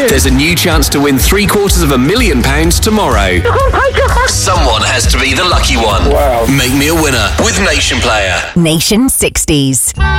There's a new chance to win £750,000 tomorrow. Someone has to be the lucky one. Wow. Make me a winner with Nation Player. Nation 60s.